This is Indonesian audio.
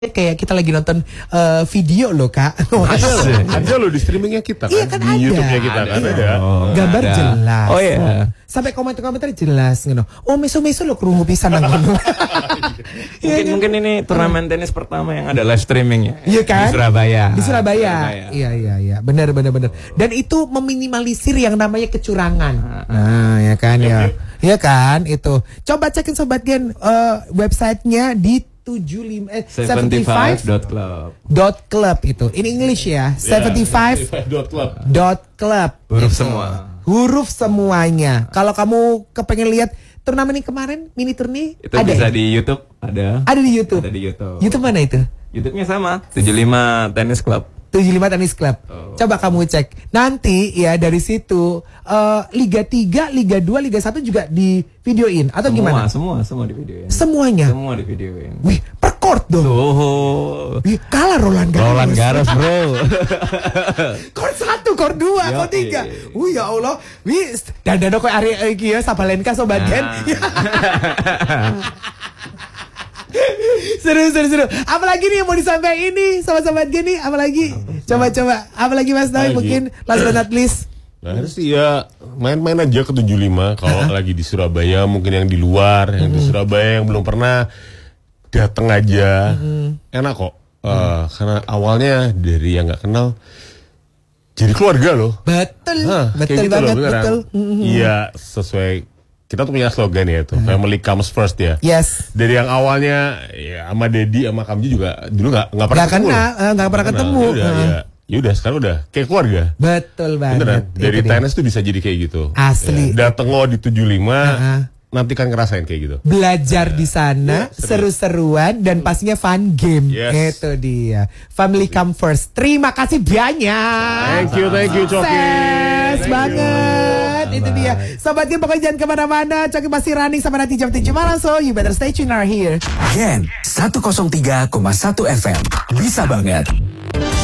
kayak kita lagi nonton video loh Kak. Ada loh di streamingnya kita kan, iya, kan di ada. YouTube-nya kita kan ada. Gambar ada. jelas. Oh iya. Sampai komentar-komentar jelas ngono. Oh meso-meso lo krungu pisan nang ngono. Mungkin ini turnamen tenis pertama yang ada live streamingnya. Iya kan? Di Surabaya. Di Surabaya. Iya. Benar. Dan itu meminimalisir yang namanya kecurangan. Nah, ya kan ya. Iya kan itu. Coba cekin Sobat Gen websitenya di 75.club itu in English ya, 75.club huruf semua. Huruf semuanya. Kalau kamu kepengen lihat turnamen ini kemarin mini turni Itu ada bisa ya? di YouTube ada. Ada di YouTube. Ada di YouTube. YouTube mana itu? YouTube-nya sama 75 Tennis Club. 75 Tennis Club. Coba kamu cek. Nanti ya dari situ Liga 3, Liga 2, Liga 1 juga di videoin atau gimana? Semua di videoin. Semuanya. Semua di videoin. Wih, per court dong. Wih, kalah Roland Garros. Roland Garros, bro. Court 1, court 2, court 3. Wih, ya Allah. Wih, dan kok ari iki ya Sabalenka Sobat Gen. Seru. Apalagi nih yang mau disampaikan ini sobat-sobat gini? Apalagi? Coba. Apalagi Mas Doi mungkin last but not least. Nah, harus ya main-main aja ke 75 kalau lagi di Surabaya, mungkin yang di luar, yang di Surabaya yang belum pernah datang aja. Enak kok. Karena awalnya dari yang nggak kenal jadi keluarga loh. Betul Kayak gitu banget, loh, betul. Iya, sesuai. Kita tuh punya slogan ya tuh, family comes first ya. Yes. Dari yang awalnya ya sama Dedi sama Kamji juga dulu nggak pernah ketemu. Ya udah sekarang udah kayak keluarga. Betul banget. Beneran. Dari tenis tuh bisa jadi kayak gitu. Asli. Ya, dateng lo di 75, nanti kan ngerasain kayak gitu. Belajar di sana, seru-seruan dan pastinya fun game. Yes. Itu dia. Family come first. Terima kasih banyak. Thank you Coki. Sukses banget. Itu dia. Sobat Gen pokoknya jangan kemana-mana. Coki masih running sampai nanti jam 7 malam. So you better stay tuned right here. Gen 103,1 FM. Bisa banget.